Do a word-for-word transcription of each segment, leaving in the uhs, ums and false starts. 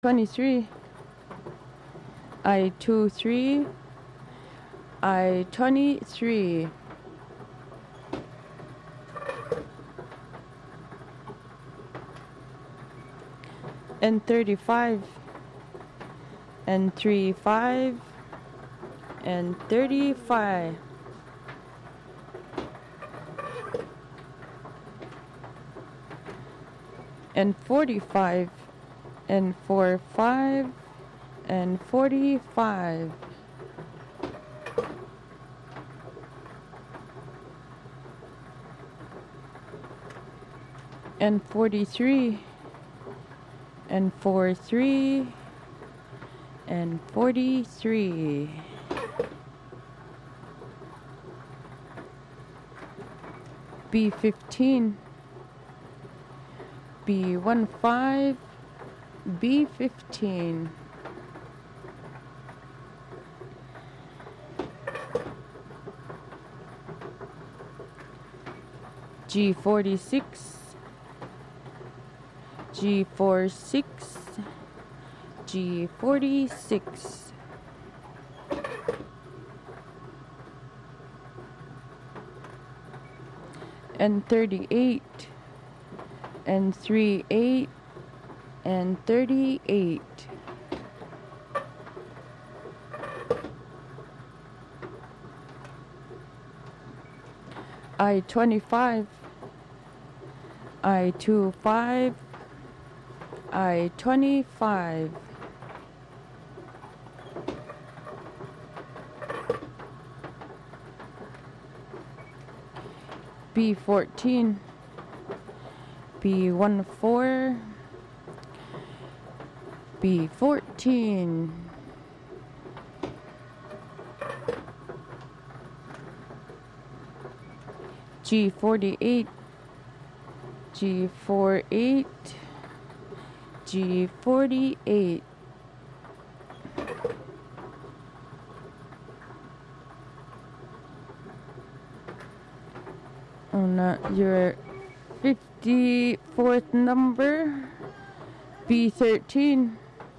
twenty-three, I twenty-three, I twenty-three, and thirty-five, and thirty-five, and thirty-five, and forty-five, and forty-five, and forty-five, and forty-three, and forty-three, and forty-three, B fifteen, B fifteen, B fifteen, G forty-six, G forty-six, G forty-six, and thirty-eight, and thirty-eight, and thirty-eight, I twenty-five, I twenty-five, I twenty-five, B fourteen, B fourteen, B fourteen, G forty-eight, G forty-eight, G forty-eight, oh, not your fifty-fourth number, B thirteen,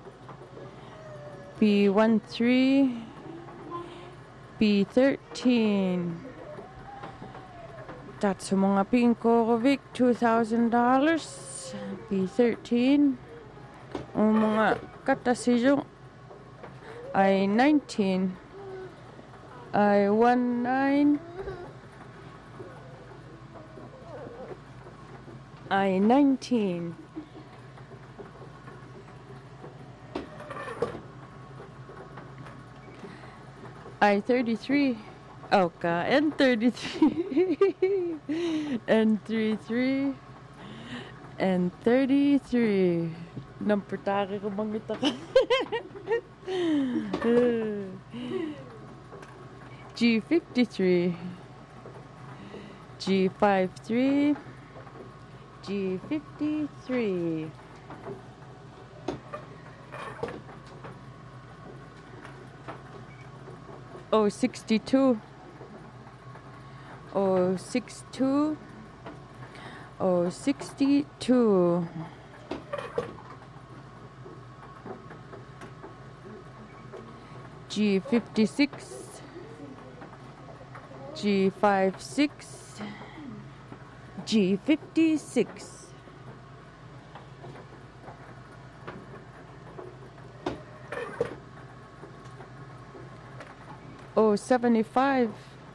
B thirteen, B thirteen. That's mga Pinkovic, two thousand dollars, B thirteen. O mga katasidyo, I nineteen, I nineteen, I nineteen, I thirty-three, okay, and thirty-three, and thirty-three, and thirty-three. Nampertake ko bang ito ka? G fifty-three, G fifty-three, G fifty-three, oh sixty-two, oh sixty-two, oh sixty-two, G fifty-six, G fifty-six, G fifty-six, oh seventy-five,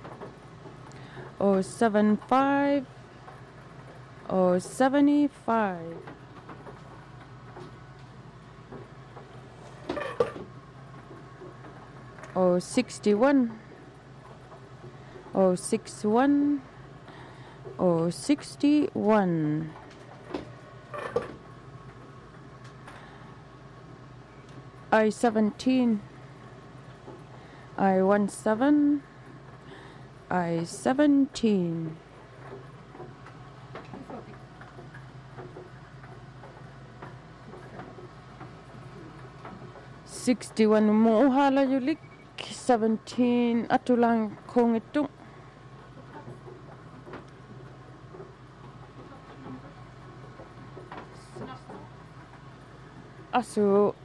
oh seventy-five, oh seventy-five, oh sixty-one, oh sixty-one, oh sixty-one, I seventeen, I seventeen, I seventeen, sixty-one mo hala yulik, seventeen ato lang kung ito. asu